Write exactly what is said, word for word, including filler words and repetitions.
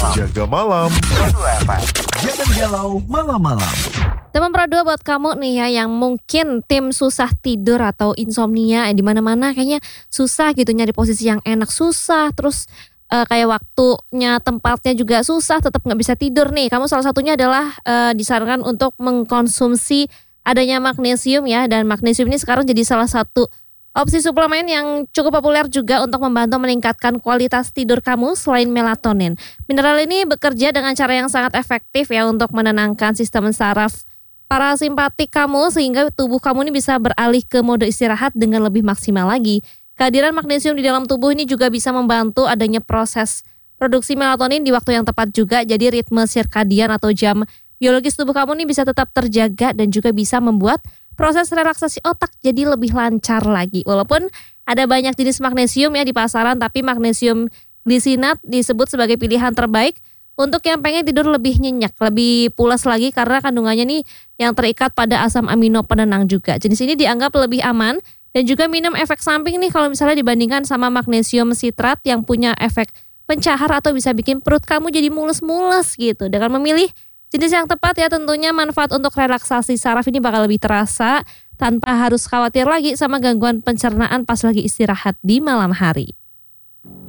Jaga malam. Jangan galau malam-malam. Teman Pro dua buat kamu nih ya yang mungkin tim susah tidur atau insomnia, eh, di mana-mana kayaknya susah gitu nyari posisi yang enak, susah terus eh, kayak waktunya tempatnya juga susah, tetap nggak bisa tidur nih. Kamu salah satunya adalah eh, disarankan untuk mengkonsumsi adanya magnesium ya, dan magnesium ini sekarang jadi salah satu opsi suplemen yang cukup populer juga untuk membantu meningkatkan kualitas tidur kamu selain melatonin. Mineral ini bekerja dengan cara yang sangat efektif ya untuk menenangkan sistem saraf parasimpatik kamu sehingga tubuh kamu ini bisa beralih ke mode istirahat dengan lebih maksimal lagi. Kehadiran magnesium di dalam tubuh ini juga bisa membantu adanya proses produksi melatonin di waktu yang tepat juga. Jadi ritme sirkadian atau jam biologis tubuh kamu ini bisa tetap terjaga dan juga bisa membuat proses relaksasi otak jadi lebih lancar lagi. Walaupun ada banyak jenis magnesium ya di pasaran, tapi magnesium glisinat disebut sebagai pilihan terbaik untuk yang pengen tidur lebih nyenyak, lebih pulas lagi karena kandungannya nih yang terikat pada asam amino penenang juga. Jenis ini dianggap lebih aman dan juga minim efek samping nih kalau misalnya dibandingkan sama magnesium sitrat yang punya efek pencahar atau bisa bikin perut kamu jadi mulus-mulus gitu. Dengan memilih jenis yang tepat ya tentunya manfaat untuk relaksasi saraf ini bakal lebih terasa tanpa harus khawatir lagi sama gangguan pencernaan pas lagi istirahat di malam hari.